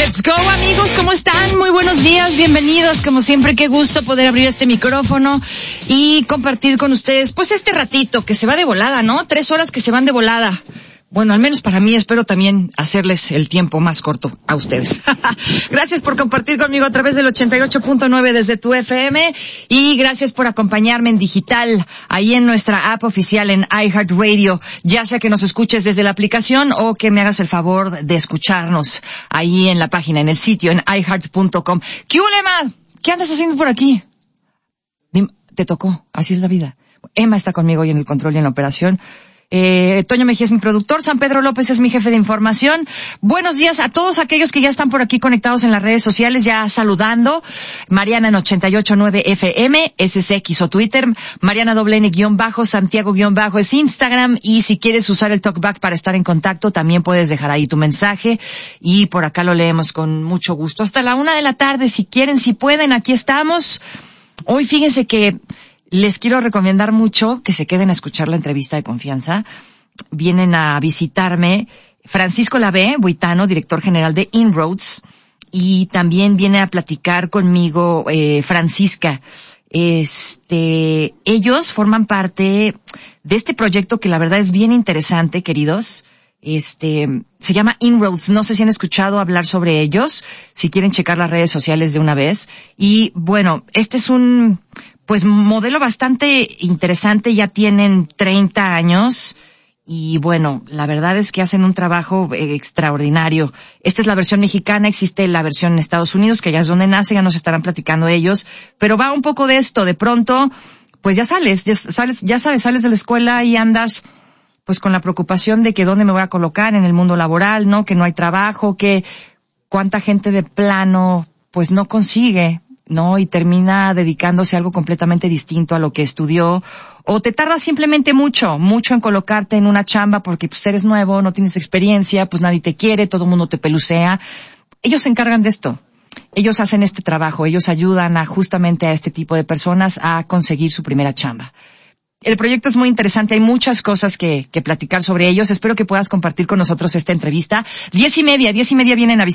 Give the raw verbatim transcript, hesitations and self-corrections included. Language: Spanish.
Let's go, amigos, ¿cómo están? Muy buenos días, bienvenidos. Como siempre, qué gusto poder abrir este micrófono y compartir con ustedes, pues, este ratito que se va de volada, ¿no? Tres horas que se van de volada. Bueno, al menos para mí, espero también hacerles el tiempo más corto a ustedes. Gracias por compartir conmigo a través del ochenta y ocho punto nueve desde tu F M y gracias por acompañarme en digital, ahí en nuestra app oficial en iHeartRadio, ya sea que nos escuches desde la aplicación o que me hagas el favor de escucharnos ahí en la página, en el sitio, en i heart punto com. ¿Qué hubo, Emma? ¿Qué andas haciendo por aquí? Te tocó, así es la vida. Emma está conmigo hoy en el control y en la operación. Eh, Toño Mejía es mi productor, San Pedro López es mi jefe de información. Buenos días a todos aquellos que ya están por aquí conectados en las redes sociales, ya saludando. Mariana en ochenta y ocho punto nueve F M, ese es X o Twitter. Mariana doble N guión bajo, Santiago guión bajo es Instagram. Y si quieres usar el talkback para estar en contacto, también puedes dejar ahí tu mensaje. Y por acá lo leemos con mucho gusto. Hasta la una de la tarde, si quieren, si pueden, aquí estamos. Hoy fíjense que les quiero recomendar mucho que se queden a escuchar la entrevista de confianza. Vienen a visitarme Francisco Labé, Buitano, director general de Inroads, y también viene a platicar conmigo eh, Francisca. Este, ellos forman parte de este proyecto que la verdad es bien interesante, queridos. Este, se llama Inroads. No sé si han escuchado hablar sobre ellos. Si quieren checar las redes sociales de una vez. Y bueno, este es un pues modelo bastante interesante, ya tienen treinta años y bueno, la verdad es que hacen un trabajo eh, extraordinario. Esta es la versión mexicana, existe la versión en Estados Unidos, que allá es donde nace, ya nos estarán platicando ellos, pero va un poco de esto, de pronto, pues ya sales, ya sales, ya sabes, sales de la escuela y andas pues con la preocupación de que dónde me voy a colocar en el mundo laboral, ¿no? Que no hay trabajo, que cuánta gente de plano pues no consigue, ¿no? Y termina dedicándose a algo completamente distinto a lo que estudió, o te tardas simplemente mucho, mucho en colocarte en una chamba porque pues eres nuevo, no tienes experiencia, pues nadie te quiere, todo el mundo te pelucea. Ellos se encargan de esto. Ellos hacen este trabajo, ellos ayudan a justamente a este tipo de personas a conseguir su primera chamba. El proyecto es muy interesante, hay muchas cosas que, que platicar sobre ellos. Espero que puedas compartir con nosotros esta entrevista. Diez y media, diez y media vienen a